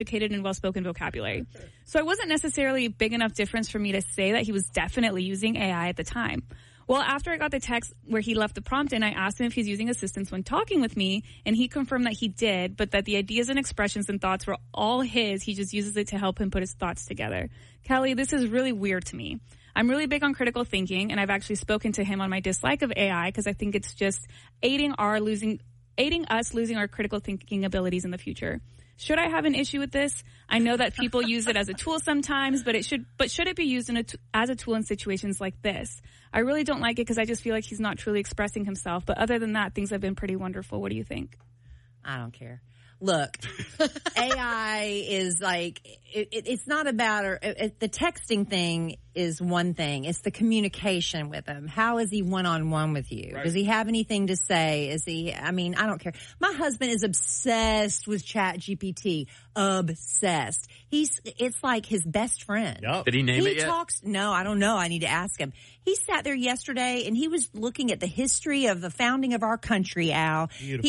educated and well-spoken vocabulary. So it wasn't necessarily a big enough difference for me to say that he was definitely using AI at the time. Well, after I got the text where he left the prompt in, I asked him if he's using assistance when talking with me, and he confirmed that he did, but that the ideas and expressions and thoughts were all his. He just uses it to help him put his thoughts together. Kelly, this is really weird to me. I'm really big on critical thinking, and I've actually spoken to him on my dislike of AI because I think it's just aiding us losing our critical thinking abilities in the future. Should I have an issue with this? I know that people use it as a tool sometimes, but should it be used as a tool in situations like this? I really don't like it because I just feel like he's not truly expressing himself. But other than that, things have been pretty wonderful. What do you think? I don't care. Look, AI is like, it's not about, the texting thing is one thing. It's the communication with him. How is he one-on-one with you? Right. Does he have anything to say? I don't care. My husband is obsessed with ChatGPT. Obsessed. It's like his best friend. Yep. Did he name it yet? No, I don't know. I need to ask him. He sat there yesterday and he was looking at the history of the founding of our country, Al. Beautiful.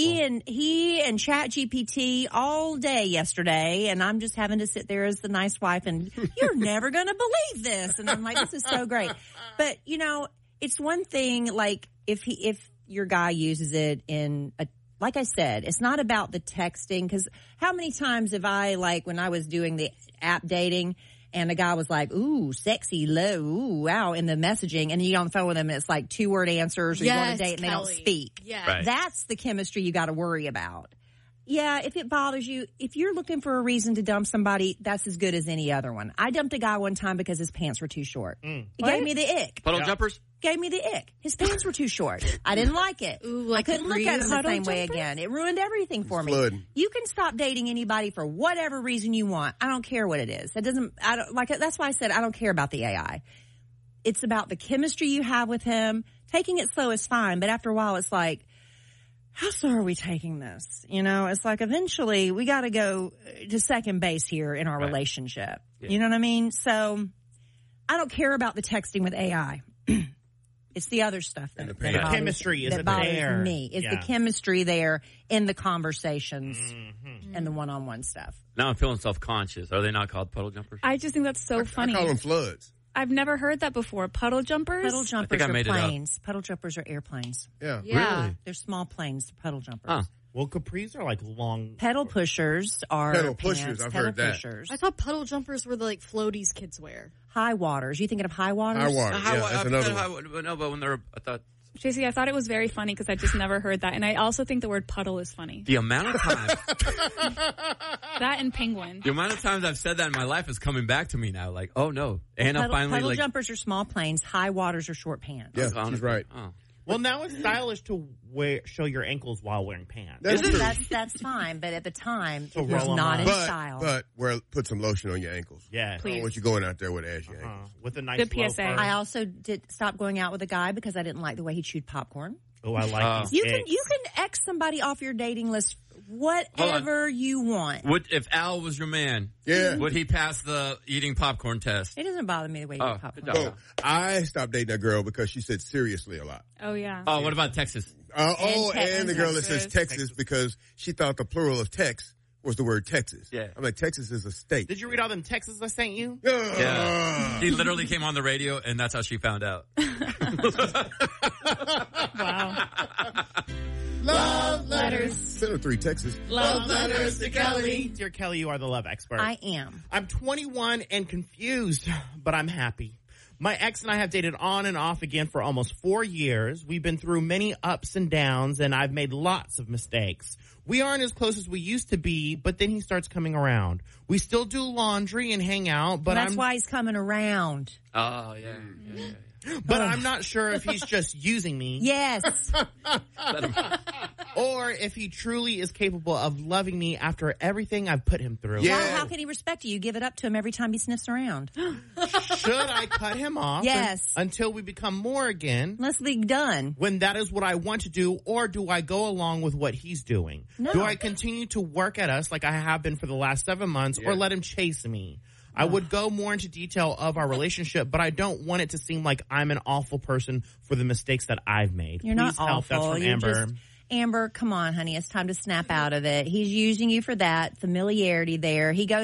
He and ChatGPT all day yesterday, and I'm just having to sit there as the nice wife and you're never going to believe this. And I'm like, this is so great. But, it's one thing, like, if your guy uses it like I said, it's not about the texting, because how many times have I, like, when I was doing the app dating, and a guy was like, ooh, sexy, low, ooh, wow, in the messaging, and you get on the phone with him, and it's like 2-word answers, or you go on a date, and they don't speak. Yeah. Right. That's the chemistry you got to worry about. Yeah, if it bothers you, if you're looking for a reason to dump somebody, that's as good as any other one. I dumped a guy one time because his pants were too short. It gave me the ick. Puddle jumpers? Gave me the ick. His pants were too short. I didn't like it. Ooh, like I couldn't look at him the same way jumpers? again. It ruined everything for me. Flooding. You can stop dating anybody for whatever reason you want. I don't care what it is. That's why I said I don't care about the AI. It's about the chemistry you have with him. Taking it slow is fine, but after a while it's like, how slow are we taking this? It's like eventually we got to go to second base here in our relationship. Yeah. You know what I mean? So I don't care about the texting with AI. It's the other stuff that chemistry is that bothers there. me. It's the chemistry there in the conversations and the one-on-one stuff. Now I'm feeling self-conscious. Are they not called puddle jumpers? I just think that's so funny. I call them floods. I've never heard that before. Puddle jumpers? Puddle jumpers are planes. Puddle jumpers are airplanes. Yeah. Really? They're small planes, puddle jumpers. Huh. Well, capris are like long. Pedal pushers are Pedal pushers, pants. I've Pedal heard that. pushers. I thought puddle jumpers were the like floaties kids wear. High waters. You thinking of high waters? High water. Yeah, that's another one. No, but when I thought. JC, I thought it was very funny because I just never heard that. And I also think the word puddle is funny. The amount of time. That and penguin. The amount of times I've said that in my life is coming back to me now. Like, oh no. Anna finally Puddle jumpers are small planes. High waters are short pants. Yeah, she's right. Oh. Well, now it's stylish to show your ankles while wearing pants. That's fine, but at the time, it was roll 'em not up. in style. But put some lotion on your ankles. Yeah. I don't want you going out there with ashy ankles. With a nice Good PSA. loafer. I also did stop going out with a guy because I didn't like the way he chewed popcorn. Oh, I like these You can eggs. X somebody off your dating list whatever you want. If Al was your man, Yeah. would he pass the eating popcorn test? It doesn't bother me the way you eat popcorn. good job. So I stopped dating that girl because she said seriously a lot. Oh, yeah. Oh, what about Texas? And the girl that says Texas. Texas because she thought the plural of Tex was the word Texas. Yeah. I'm like, Texas is a state. Did you read all them texts I sent you? Yeah. He literally came on the radio, and that's how she found out. Wow. Love letters. Send her 3 Texas. Love letters to Kelly. Dear Kelly, you are the love expert. I am. I'm 21 and confused, but I'm happy. My ex and I have dated on and off again for almost 4 years. We've been through many ups and downs, and I've made lots of mistakes. We aren't as close as we used to be, but then he starts coming around. We still do laundry and hang out, but That's why he's coming around. Oh, yeah. But I'm not sure if he's just using me. Yes. Or if he truly is capable of loving me after everything I've put him through. Yeah. How can he respect you? You give it up to him every time he sniffs around. Should I cut him off Yes. until we become more again? Let's be done. When that is what I want to do, or do I go along with what he's doing? No. Do I continue to work at us like I have been for the last 7 months, or let him chase me? I would go more into detail of our relationship, but I don't want it to seem like I'm an awful person for the mistakes that I've made. You're Please not help. awful. That's from You're Amber. just- Amber, come on, honey. It's time to snap out of it. He's using you for that familiarity there. He goes